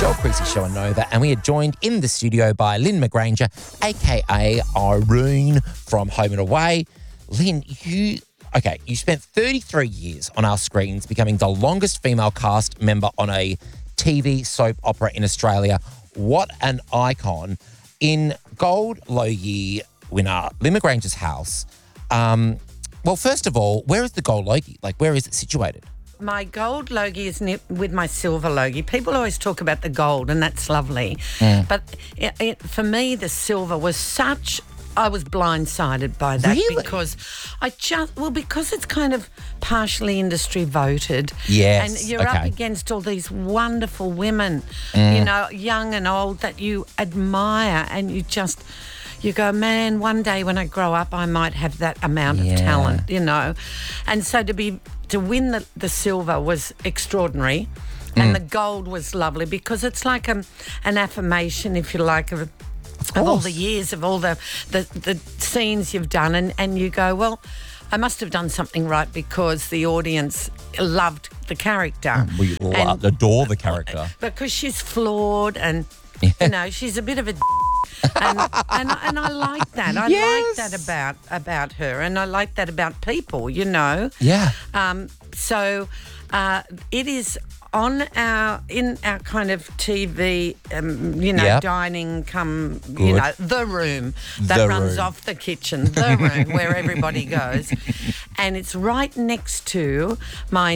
Joel Creasy Show on Nova, and we are joined in the studio by Lynn McGranger, a.k.a. Irene from Home and Away. Lynn, you spent 33 years on our screens, becoming the longest female cast member on a TV soap opera in Australia. What an icon. In Gold Logie winner Lynn McGranger's house, well, first of all, where is the Gold Logie? Like, where is it situated? My gold logie is with my silver logie. People always talk about the gold, and that's lovely. But for me, the silver was such... I was blindsided by that. Really? Because because it's kind of partially industry voted. Yes. And you're up against all these wonderful women, you know, young and old, that you admire, and you go, man, one day when I grow up, I might have that amount of talent, you know. And so to win the silver was extraordinary, and the gold was lovely because it's like an affirmation, if you like, of all the years, of all the scenes you've done, and you go, well, I must have done something right because the audience loved the character. We adore the character. Because she's flawed and, you know, she's a bit of a... and I like that. I like that about her, and I like that about people, you know. Yeah. So it is in our kind of TV, dining you know, the room that runs off the kitchen, the room where everybody goes. And it's right next to my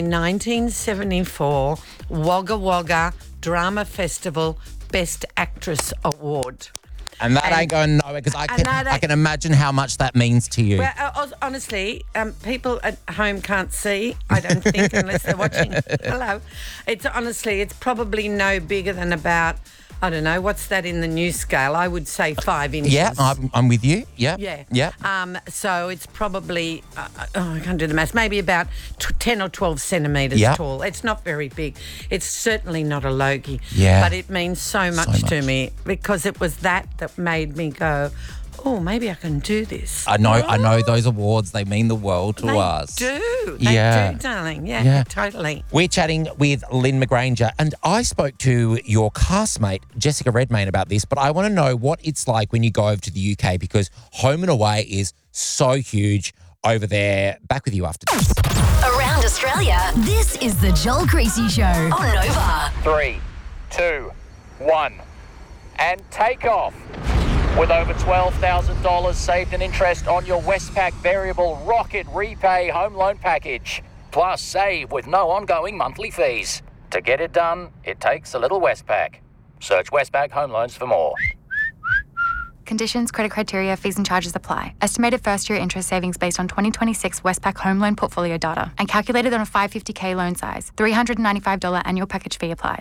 1974 Wagga Wagga Drama Festival Best Actress Award. And that ain't going nowhere because I can imagine how much that means to you. Well, honestly, people at home can't see, I don't think, unless they're watching. Hello. It's probably no bigger than about, I don't know, what's that in the news scale? I would say 5 inches. Yeah, I'm with you. Yeah. Yeah. So it's probably, I can't do the maths, maybe about 10 or 12 centimetres tall. It's not very big. It's certainly not a logie. Yeah. But it means so much to me because it was that made me go, oh, maybe I can do this. I know those awards, they mean the world to us. They do, darling. Yeah, totally. We're chatting with Lynn McGranger, and I spoke to your castmate, Jessica Redmayne, about this, but I want to know what it's like when you go over to the UK because Home and Away is so huge over there. Back with you after this. Around Australia, this is the Joel Creasy Show on Nova. 3, 2, 1, and take off. With over $12,000 saved in interest on your Westpac Variable Rocket Repay Home Loan Package. Plus save with no ongoing monthly fees. To get it done, it takes a little Westpac. Search Westpac Home Loans for more. Conditions, credit criteria, fees and charges apply. Estimated first-year interest savings based on 2026 Westpac home loan portfolio data and calculated on a 550K loan size. $395 annual package fee applied.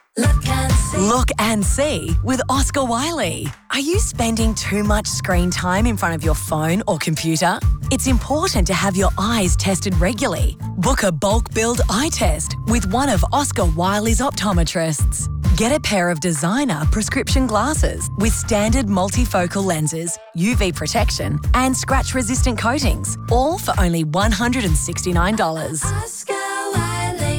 Look and see with Oscar Wiley. Are you spending too much screen time in front of your phone or computer? It's important to have your eyes tested regularly. Book a bulk build eye test with one of Oscar Wiley's optometrists. Get a pair of designer prescription glasses with standard multifocal lenses, UV protection and scratch-resistant coatings, all for only $169. Oscar Wiley.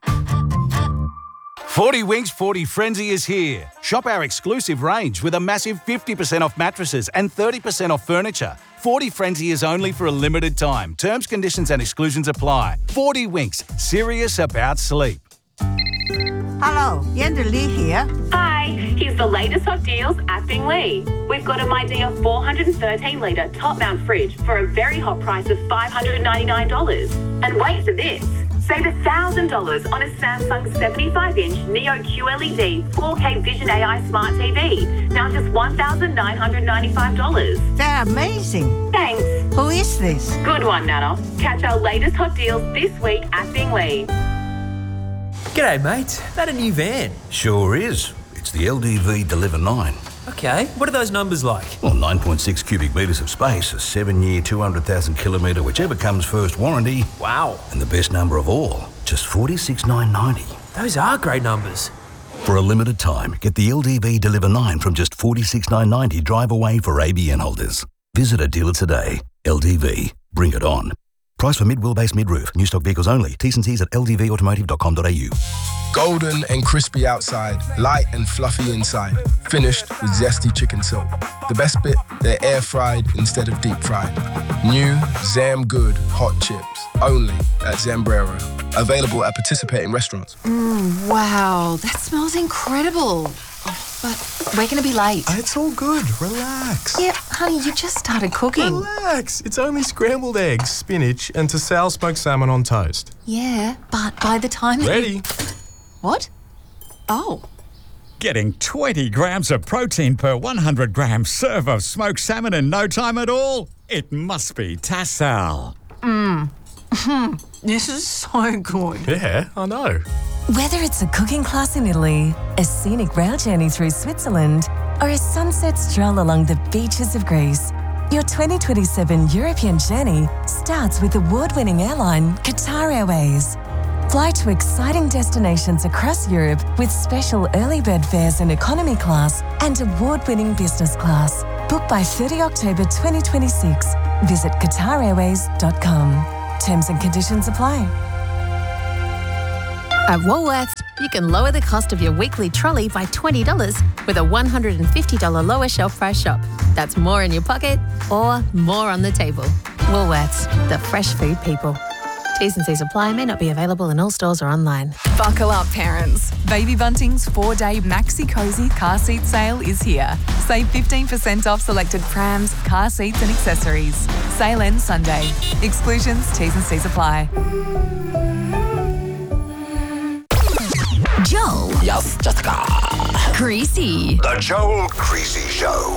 40 Winks 40 Frenzy is here. Shop our exclusive range with a massive 50% off mattresses and 30% off furniture. 40 Frenzy is only for a limited time. Terms, conditions and exclusions apply. 40 Winks, serious about sleep. Hello, Yenda Lee here. Hi, here's the latest hot deals at Binglee. We've got a MyDear 413-litre top-mount fridge for a very hot price of $599. And wait for this. Save $1,000 on a Samsung 75-inch Neo QLED 4K Vision AI Smart TV. Now just $1,995. They're amazing. Thanks. Who is this? Good one, Nana. Catch our latest hot deals this week at Binglee. G'day, mate. That a new van? Sure is. It's the LDV Deliver 9. Okay, what are those numbers like? Well, 9.6 cubic metres of space, a 7-year, 200,000 kilometre, whichever comes first warranty. Wow. And the best number of all, just $46,990. Those are great numbers. For a limited time, get the LDV Deliver 9 from just $46,990 drive away for ABN holders. Visit a dealer today. LDV, bring it on. Price for mid-wheelbase mid-roof. New stock vehicles only. T's and C's at ldvautomotive.com.au. Golden and crispy outside, light and fluffy inside. Finished with zesty chicken silk. The best bit, they're air-fried instead of deep-fried. New Zam Good hot chips. Only at Zambrero. Available at participating restaurants. Wow, that smells incredible. But we're going to be late. It's all good. Relax. Yeah, honey, you just started cooking. Relax. It's only scrambled eggs, spinach, and to sal smoked salmon on toast. Yeah, but by the time... Ready. What? Oh. Getting 20 grams of protein per 100 gram serve of smoked salmon in no time at all? It must be Tassal. This is so good. Yeah, I know. Whether it's a cooking class in Italy, a scenic rail journey through Switzerland, or a sunset stroll along the beaches of Greece, your 2027 European journey starts with award-winning airline Qatar Airways. Fly to exciting destinations across Europe with special early bird fares in economy class and award-winning business class. Book by 30 October 2026. Visit QatarAirways.com. Terms and conditions apply. At Woolworths, you can lower the cost of your weekly trolley by $20 with a $150 lower shelf price shop. That's more in your pocket or more on the table. Woolworths, the fresh food people. T's and C's apply, may not be available in all stores or online. Buckle up, parents. Baby Bunting's 4-day Maxi Cozy car seat sale is here. Save 15% off selected prams, car seats and accessories. Sale ends Sunday. Exclusions, T's and C's apply. Joel. Yes, Jessica. Creasy. The Joel Creasy Show.